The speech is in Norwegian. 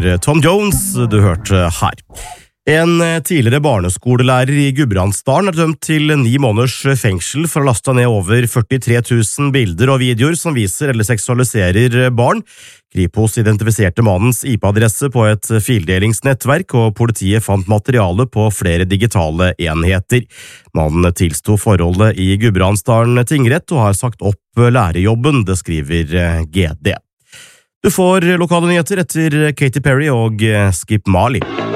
var Tom Jones du hørte her. En tidligere barneskolelærer i Gudbrandsdalen dømt til 9 måneders fengsel for å laste ned over 43 000 bilder og videoer som viser eller seksualiserer barn. Kripos identifiserte mannens IP-adresse på et fildelingsnettverk, og politiet fant materiale på flere digitale enheter. Mannen tilsto forholdet i Gudbrandsdalen tingrett og har sagt opp lærerjobben, det skriver GD. Du får lokale nyheter etter Katy Perry og Skip Marley.